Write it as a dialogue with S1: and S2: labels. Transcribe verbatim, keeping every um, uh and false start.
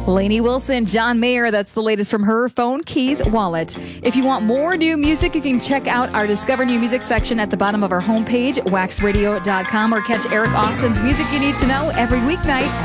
S1: Lainey Wilson, John Mayer, that's the latest from her Phone Keys wallet. If you want more new music, you can check out our Discover New Music section at the bottom of our homepage, wax radio dot com, or catch Eric Austin's Music You Need to Know every weeknight